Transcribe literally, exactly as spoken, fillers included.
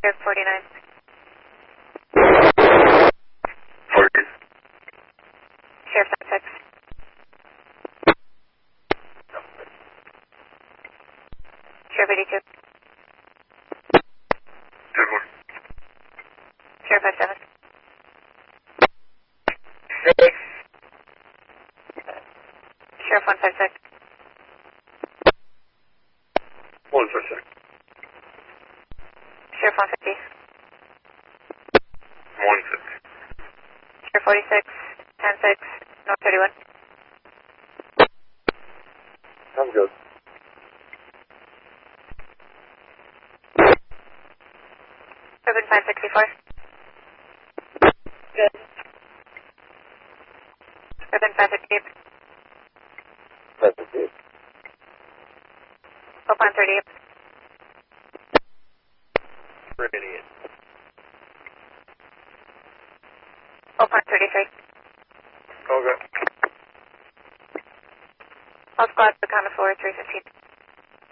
Sheriff forty-nine. forty. Sheriff ninety-six. Sheriff eighty-two. Sheriff Sheriff fifty-seven. six. Sheriff one fifty-six. one fifty-six. Sheriff one fifty. one fifty. Sheriff forty-six. ten six. North thirty-one. Sounds good. Urban five sixty-four. Good. Urban five fifty-eight. That's it. Open thirty-eight. Brilliant. Open thirty-three. Okay. All squads, the common floor three fifteen.